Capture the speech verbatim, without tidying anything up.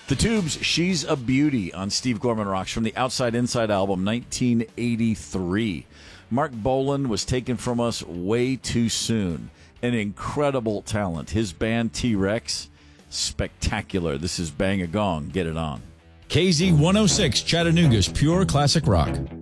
The Tubes, She's a Beauty on Steve Gorman Rocks from the Outside Inside album, nineteen eighty-three. Mark Bolan was taken from us way too soon. An incredible talent. His band T-Rex, spectacular. This is Bang a Gong. Get it on. K Z one oh six, Chattanooga's Pure Classic Rock.